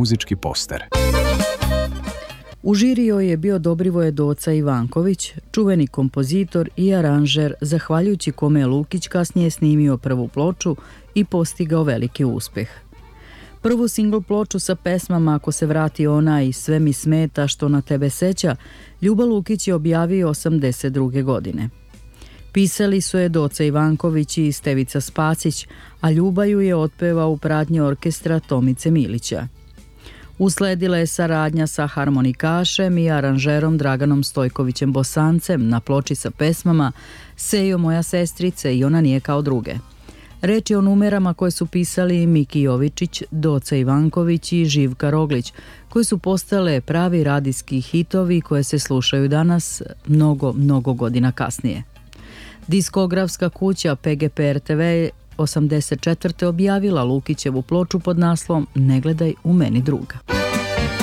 muzički poster. U žiriju je bio Dobrivoje Doca Ivanković, čuveni kompozitor i aranžer, zahvaljujući kome je Lukić kasnije snimio prvu ploču i postigao veliki uspeh. Prvu singl ploču sa pesmama Ako se vrati ona i Sve mi smeta što na tebe seća, Ljuba Lukić je objavio 82. godine. Pisali su je Doca Ivanković i Stevica Spacić, a Ljuba ju je otpevao u pratnji orkestra Tomice Milića. Usledila je saradnja sa harmonikašem i aranžerom Draganom Stojkovićem Bosancem na ploči sa pesmama Sejo moja sestrice i Ona nije kao druge. Reč je o numerama koje su pisali Miki Jovičić, Doca Ivanković i Živka Roglić, koji su postale pravi radijski hitovi koje se slušaju danas mnogo godina kasnije. Diskografska kuća PGP RTV 84. objavila Lukićevu ploču pod naslovom Ne gledaj u meni druga.